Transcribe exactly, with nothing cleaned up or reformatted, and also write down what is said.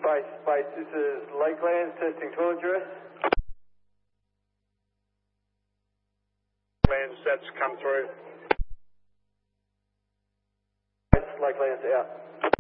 Spice, Spice, this is Lakelands testing toilet dress. Land sets come through. Lakelands out.